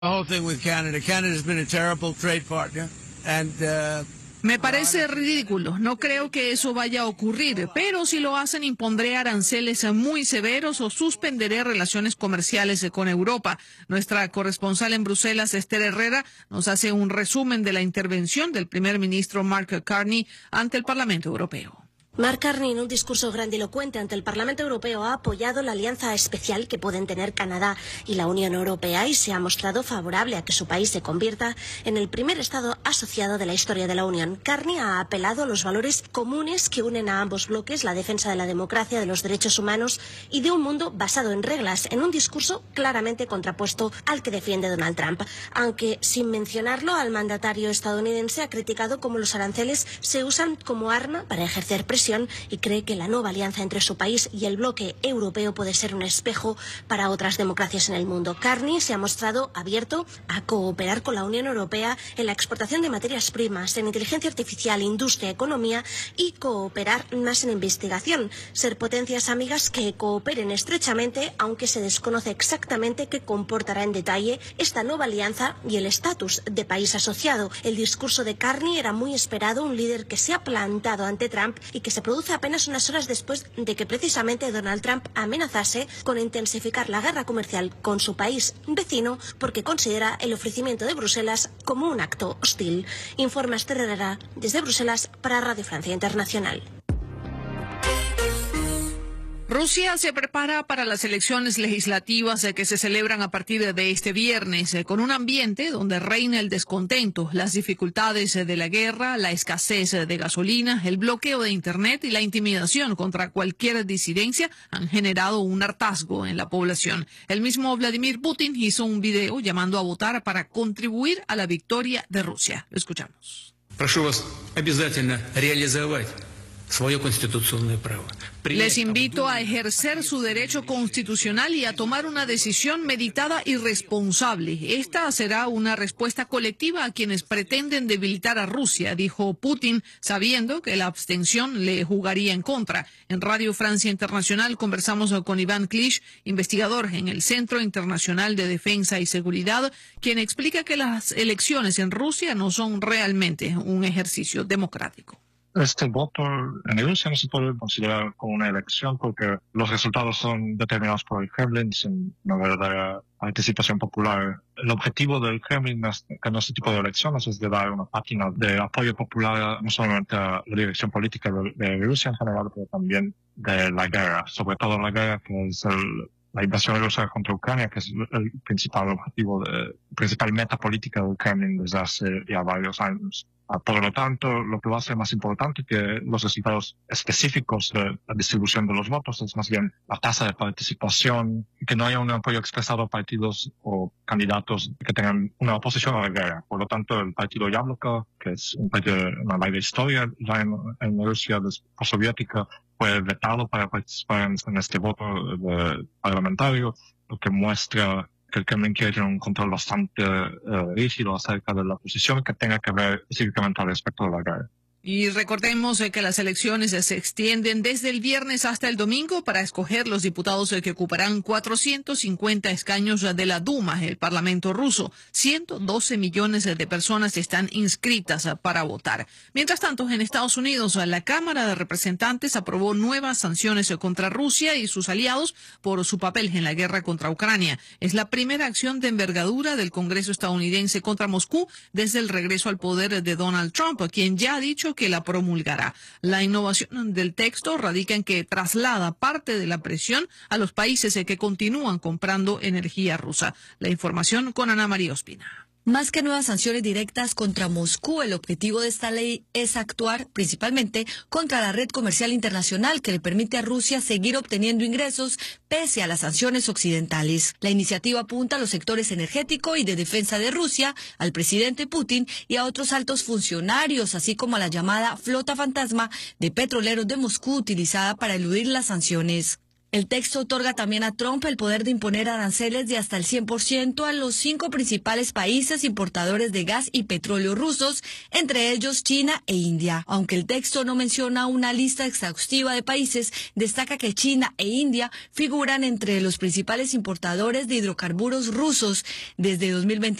whole thing with Canada. Canada's been a terrible trade partner, and Me parece ridículo. No creo que eso vaya a ocurrir, pero si lo hacen impondré aranceles muy severos o suspenderé relaciones comerciales con Europa. Nuestra corresponsal en Bruselas, Esther Herrera, nos hace un resumen de la intervención del primer ministro Mark Carney ante el Parlamento Europeo. Mark Carney, en un discurso grandilocuente ante el Parlamento Europeo, ha apoyado la alianza especial que pueden tener Canadá y la Unión Europea y se ha mostrado favorable a que su país se convierta en el primer Estado asociado de la historia de la Unión. Carney ha apelado a los valores comunes que unen a ambos bloques, la defensa de la democracia, de los derechos humanos y de un mundo basado en reglas, en un discurso claramente contrapuesto al que defiende Donald Trump. Aunque, sin mencionarlo, al mandatario estadounidense ha criticado cómo los aranceles se usan como arma para ejercer presión y cree que la nueva alianza entre su país y el bloque europeo puede ser un espejo para otras democracias en el mundo. Carney se ha mostrado abierto a cooperar con la Unión Europea en la exportación de materias primas, en inteligencia artificial, industria, economía y cooperar más en investigación. Ser potencias amigas que cooperen estrechamente, aunque se desconoce exactamente qué comportará en detalle esta nueva alianza y el estatus de país asociado. El discurso de Carney era muy esperado, un líder que se ha plantado ante Trump y que se produce apenas unas horas después de que precisamente Donald Trump amenazase con intensificar la guerra comercial con su país vecino porque considera el ofrecimiento de Bruselas como un acto hostil. Informa Esther Herrera desde Bruselas para Radio Francia Internacional. Rusia se prepara para las elecciones legislativas que se celebran a partir de este viernes, con un ambiente donde reina el descontento, las dificultades de la guerra, la escasez de gasolina, el bloqueo de Internet y la intimidación contra cualquier disidencia han generado un hartazgo en la población. El mismo Vladimir Putin hizo un video llamando a votar para contribuir a la victoria de Rusia. Lo escuchamos. Прошу вас обязательно реализовать свое конституционное право. Les invito a ejercer su derecho constitucional y a tomar una decisión meditada y responsable. Esta será una respuesta colectiva a quienes pretenden debilitar a Rusia, dijo Putin, sabiendo que la abstención le jugaría en contra. En Radio Francia Internacional conversamos con Iván Klisch, investigador en el Centro Internacional de Defensa y Seguridad, quien explica que las elecciones en Rusia no son realmente un ejercicio democrático. Este voto en Rusia no se puede considerar como una elección porque los resultados son determinados por el Kremlin sin una verdadera participación popular. El objetivo del Kremlin en este tipo de elecciones es de dar una pátina de apoyo popular no solamente a la dirección política de Rusia en general, pero también de la guerra, sobre todo la guerra que es la invasión rusa contra Ucrania, que es el principal objetivo, principal meta política del Kremlin desde hace ya varios años. Por lo tanto, lo que va a ser más importante que los resultados específicos de la distribución de los votos es más bien la tasa de participación, que no haya un apoyo expresado a partidos o candidatos que tengan una oposición a la guerra. Por lo tanto, el partido Yabloko, que es un partido de una larga historia ya en Rusia postsoviética, fue vetado para participar en este voto parlamentario, lo que muestra que el Kremlin quiere tener un control bastante rígido acerca de la posición que tenga que ver específicamente al respecto de la guerra. Y recordemos que las elecciones se extienden desde el viernes hasta el domingo para escoger los diputados que ocuparán 450 escaños de la Duma, el Parlamento ruso. 112 millones de personas están inscritas para votar. Mientras tanto, en Estados Unidos, la Cámara de Representantes aprobó nuevas sanciones contra Rusia y sus aliados por su papel en la guerra contra Ucrania. Es la primera acción de envergadura del Congreso estadounidense contra Moscú desde el regreso al poder de Donald Trump, quien ya ha dicho que la promulgará. La innovación del texto radica en que traslada parte de la presión a los países que continúan comprando energía rusa. La información con Ana María Ospina. Más que nuevas sanciones directas contra Moscú, el objetivo de esta ley es actuar principalmente contra la red comercial internacional que le permite a Rusia seguir obteniendo ingresos pese a las sanciones occidentales. La iniciativa apunta a los sectores energético y de defensa de Rusia, al presidente Putin y a otros altos funcionarios, así como a la llamada flota fantasma de petroleros de Moscú utilizada para eludir las sanciones. El texto otorga también a Trump el poder de imponer aranceles de hasta el 100% a los 5 principales países importadores de gas y petróleo rusos, entre ellos China e India. Aunque el texto no menciona una lista exhaustiva de países, destaca que China e India figuran entre los principales importadores de hidrocarburos rusos. Desde 2020